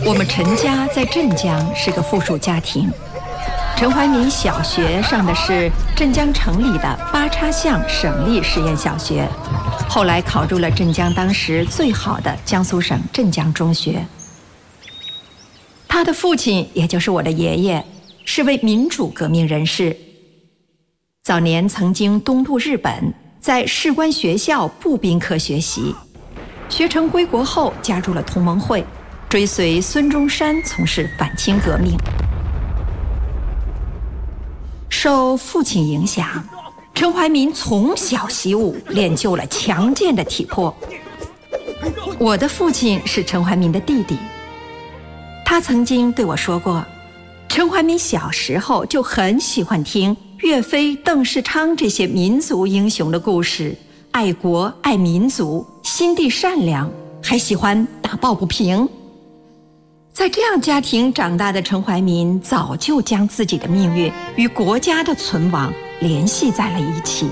我们陈家在镇江是个附属家庭。陈怀民小学上的是镇江城里的八叉巷省立实验小学，后来考入了镇江当时最好的江苏省镇江中学。他的父亲，也就是我的爷爷，是位民主革命人士。早年曾经东渡日本，在士官学校步兵科学习，学成归国后加入了同盟会，追随孙中山从事反清革命。受父亲影响，陈怀民从小习武，练就了强健的体魄。我的父亲是陈怀民的弟弟，他曾经对我说过，陈怀民小时候就很喜欢听岳飞、邓世昌这些民族英雄的故事，爱国爱民族，心地善良，还喜欢打抱不平。在这样家庭长大的陈怀民，早就将自己的命运与国家的存亡联系在了一起。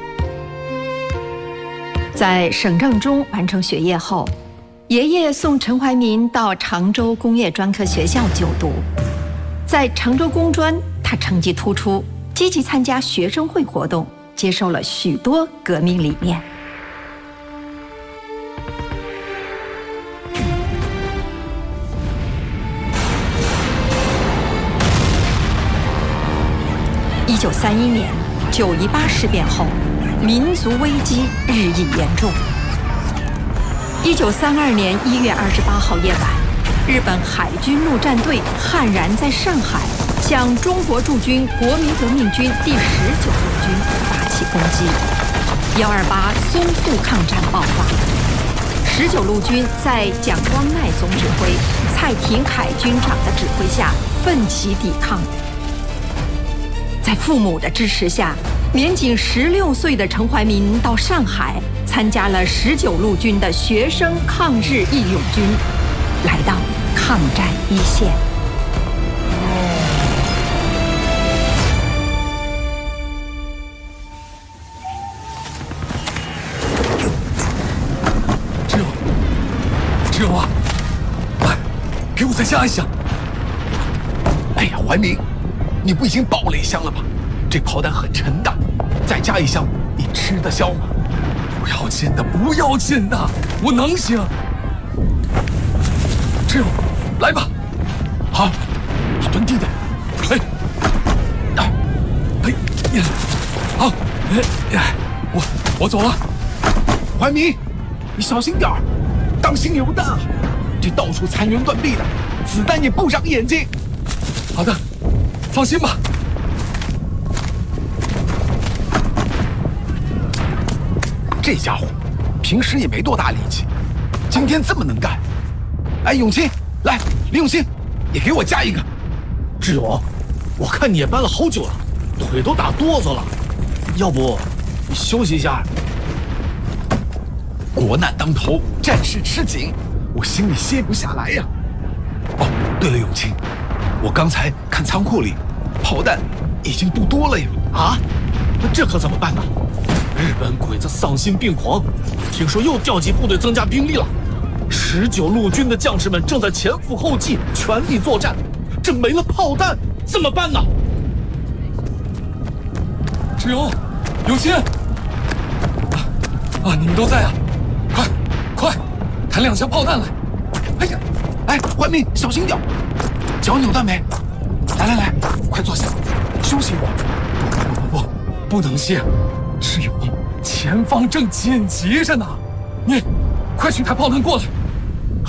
在省政中完成学业后，爷爷送陈怀民到常州工业专科学校就读。在常州工专，他成绩突出，积极参加学生会活动，接受了许多革命理念。1931年9·18事变后，民族危机日益严重。1932年1月28号夜晚，日本海军陆战队悍然在上海向中国驻军国民革命军第19路军发起攻击，128淞沪抗战爆发。19路军在蒋光鼐总指挥、蔡廷锴军长的指挥下奋起抵抗。在父母的支持下，年仅16岁的陈怀民到上海参加了19路军的学生抗日义勇军，来到抗战一线。 志勇啊，来，给我再加一箱。哎呀，怀民，你不已经饱了一箱了吗？这炮弹很沉的，再加一箱，你吃得消吗？不要紧的，不要紧的，我能行。志勇，来吧。好，你蹲地点。哎，好，我走了。怀民，你小心点儿，当心有弹啊！这到处残垣断壁的，子弹也不长眼睛。好的，放心吧。这家伙平时也没多大力气，今天这么能干。哎，永清，来，李永清，也给我加一个。 志勇，我看你也搬了好久了，腿都打哆嗦了，要不你休息一下？ 国难当头，战事吃紧，我心里歇不下来呀。哦，对了，永清，我刚才看仓库里炮弹已经不多了呀。 啊？那这可怎么办呢？日本鬼子丧心病狂，听说又调集部队增加兵力了。19路军的将士们正在前赴后继，全力作战，这没了炮弹怎么办呢？ 志勇，永清，你们都在啊！快，抬2箱炮弹来！哎呀，哎，怀民，小心点，脚扭断没？来，快坐下，休息一会儿。不能歇，志勇，前方正紧急着呢，你快去抬炮弹过来。